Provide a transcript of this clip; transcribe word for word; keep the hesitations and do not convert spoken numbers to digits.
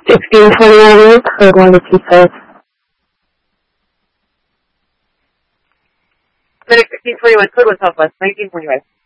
sixteen forty-one, third one to two six. Medic sixteen forty-one, code was Southwest, nineteen forty-five.